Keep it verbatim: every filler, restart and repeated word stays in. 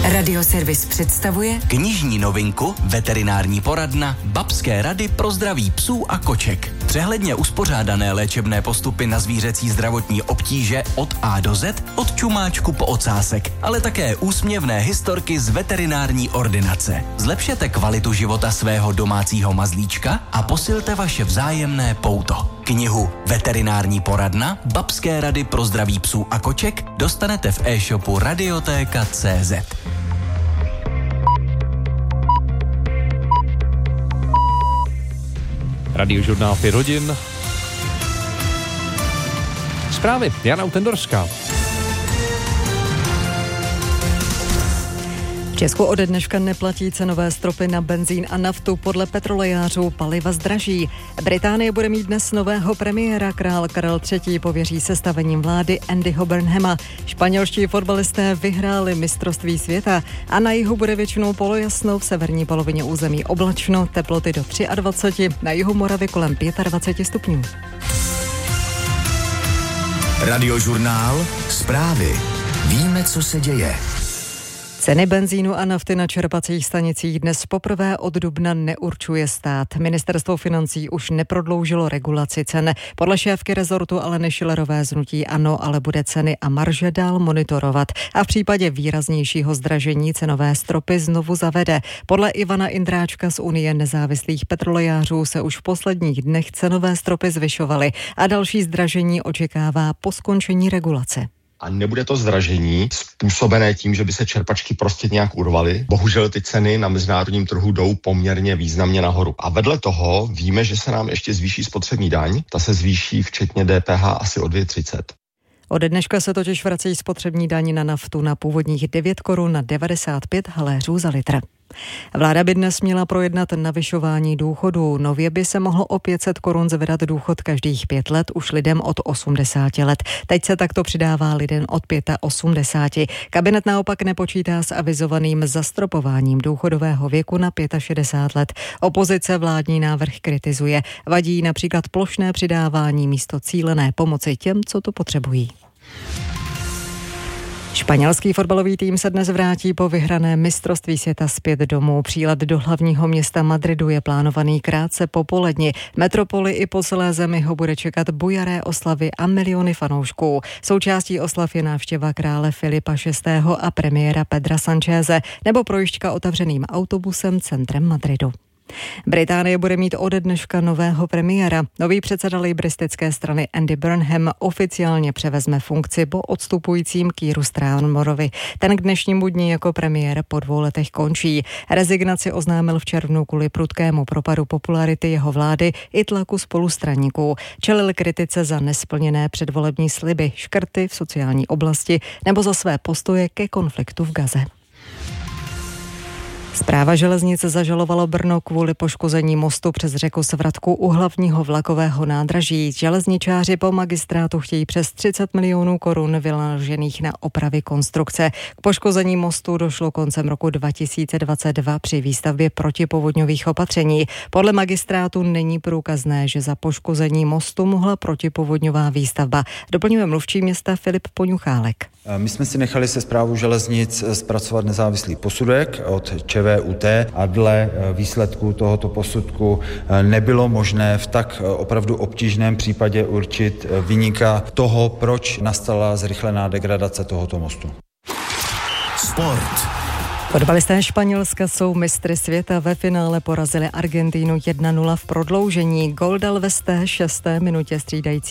Radioservis představuje knižní novinku Veterinární poradna Babské rady pro zdraví psů a koček. Přehledně uspořádané léčebné postupy na zvířecí zdravotní obtíže od A do Z, od čumáčku po ocásek, ale také úsměvné historky z veterinární ordinace. Zlepšete kvalitu života svého domácího mazlíčka a posilte vaše vzájemné pouto. Knihu Veterinární poradna Babské rady pro zdraví psů a koček dostanete v e-shopu radioteka tečka cé zet. Radiožurnál pět hodin. Zprávy Jana Utendorská. V Česku ode dneška neplatí cenové stropy na benzín a naftu. Podle petrolejářů paliva zdraží. Británie bude mít dnes nového premiéra. Král Karel třetí pověří sestavením vlády Andyho Burnhama. Španělští fotbalisté vyhráli mistrovství světa a na jihu bude většinou polojasno, v severní polovině území oblačno, teploty do dvacet tři, na jihu Moravy kolem dvacet pět stupňů. Radiožurnál Zprávy. Víme, co se děje. Ceny benzínu a nafty na čerpacích stanicích dnes poprvé od dubna neurčuje stát. Ministerstvo financí už neprodloužilo regulaci cen. Podle šéfky rezortu Aleny Schillerové z hnutí ANO ale bude ceny a marže dál monitorovat a v případě výraznějšího zdražení cenové stropy znovu zavede. Podle Ivana Indráčka z Unie nezávislých petrolejářů se už v posledních dnech cenové stropy zvyšovaly a další zdražení očekává po skončení regulace. A nebude to zdražení způsobené tím, že by se čerpačky prostě nějak urvaly. Bohužel ty ceny na mezinárodním trhu jdou poměrně významně nahoru. A vedle toho víme, že se nám ještě zvýší spotřební daň. Ta se zvýší včetně D P H asi o dvě třicet. Ode dneška se totiž vrací spotřební daň na naftu na původních devět korun na devadesát pět haléřů za litr. Vláda by dnes měla projednat navyšování důchodů. Nově by se mohlo o pět set korun zvedat důchod každých pět let už lidem od osmdesáti let. Teď se takto přidává lidem od osmdesáti pěti. Kabinet naopak nepočítá s avizovaným zastropováním důchodového věku na šedesát pět let. Opozice vládní návrh kritizuje. Vadí například plošné přidávání místo cílené pomoci těm, co to potřebují. Španělský fotbalový tým se dnes vrátí po vyhrané mistrovství světa zpět domů. Přílet do hlavního města Madridu je plánovaný krátce po poledni. Metropoli i po celé zemi ho bude čekat bujaré oslavy a miliony fanoušků. Součástí oslav je návštěva krále Filipa šestého a premiéra Pedra Sancheze nebo projížďka otevřeným autobusem centrem Madridu. Británie bude mít ode dneška nového premiéra. Nový předseda lejbristické strany Andy Burnham oficiálně převezme funkci po odstupujícím Keeru Starmerovi. Ten k dnešnímu dni jako premiér po dvou letech končí. Rezignaci oznámil v červnu kvůli prudkému propadu popularity jeho vlády i tlaku spolustraníků. Čelil kritice za nesplněné předvolební sliby, škrty v sociální oblasti nebo za své postoje ke konfliktu v Gaze. Správa železnic zažalovalo Brno kvůli poškození mostu přes řeku Svratku u hlavního vlakového nádraží. Železničáři po magistrátu chtějí přes třicet milionů korun vynaložených na opravy konstrukce. K poškození mostu došlo koncem roku dva tisíce dvacet dva při výstavbě protipovodňových opatření. Podle magistrátu není průkazné, že za poškození mostu mohla protipovodňová výstavba. Doplňuje mluvčí města Filip Poňuchálek. My jsme si nechali se správou železnic zpracovat nezávislý posudek od ČVUT a dle výsledku tohoto posudku nebylo možné v tak opravdu obtížném případě určit viníka toho, proč nastala zrychlená degradace tohoto mostu. Sport. Fotbalisté Španělska jsou mistry světa. Ve finále porazili Argentínu jedna nula v prodloužení. Gól dal ve sté šesté minutě střídající